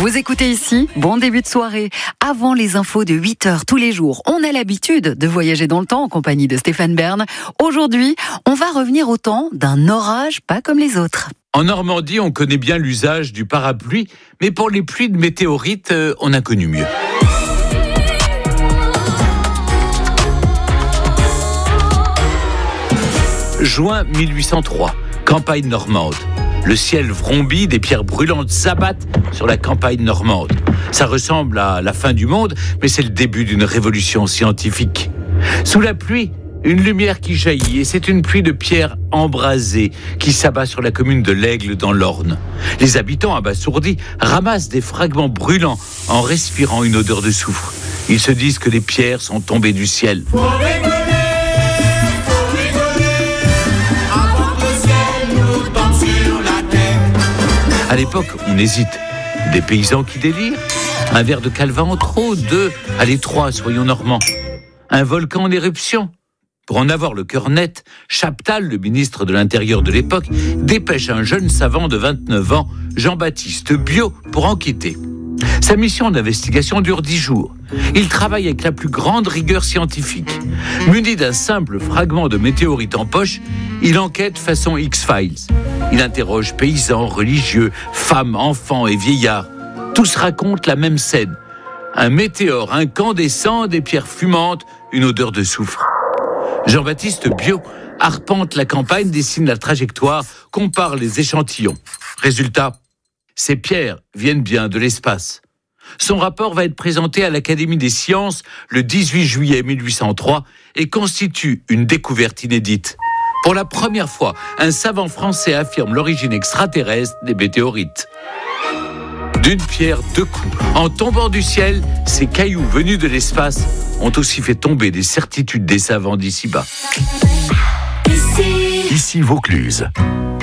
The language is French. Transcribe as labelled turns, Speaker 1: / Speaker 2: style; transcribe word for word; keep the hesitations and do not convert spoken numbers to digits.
Speaker 1: Vous écoutez ici, bon début de soirée. Avant les infos de huit heures tous les jours, on a l'habitude de voyager dans le temps en compagnie de Stéphane Bern. Aujourd'hui, on va revenir au temps d'un orage pas comme les autres.
Speaker 2: En Normandie, on connaît bien l'usage du parapluie, mais pour les pluies de météorites, euh, on a connu mieux. Juin mille huit cent trois, campagne normande. Le ciel vrombit, des pierres brûlantes s'abattent sur la campagne normande. Ça ressemble à la fin du monde, mais c'est le début d'une révolution scientifique. Sous la pluie, une lumière qui jaillit, et c'est une pluie de pierres embrasées qui s'abat sur la commune de l'Aigle dans l'Orne. Les habitants, abasourdis, ramassent des fragments brûlants en respirant une odeur de soufre. Ils se disent que les pierres sont tombées du ciel.
Speaker 3: Faut rigoler, faut rigoler, avant que le ciel nous tombe sur la tête.
Speaker 2: À l'époque, on hésite. Des paysans qui délirent. Un verre de Calvin en trop, deux, allez trois, soyons normands. Un volcan en éruption. Pour en avoir le cœur net, Chaptal, le ministre de l'Intérieur de l'époque, dépêche un jeune savant de vingt-neuf ans, Jean-Baptiste Biot, pour enquêter. Sa mission d'investigation dure dix jours. Il travaille avec la plus grande rigueur scientifique. Muni d'un simple fragment de météorite en poche, il enquête façon X-Files. Il interroge paysans, religieux, femmes, enfants et vieillards. Tous racontent la même scène. Un météore incandescent, des pierres fumantes, une odeur de soufre. Jean-Baptiste Biot arpente la campagne, dessine la trajectoire, compare les échantillons. Résultat, ces pierres viennent bien de l'espace. Son rapport va être présenté à l'Académie des sciences le dix-huit juillet mille huit cent trois et constitue une découverte inédite. Pour la première fois, un savant français affirme l'origine extraterrestre des météorites. D'une pierre deux coups. En tombant du ciel, ces cailloux venus de l'espace ont aussi fait tomber des certitudes des savants d'ici-bas.
Speaker 4: Ici Vaucluse.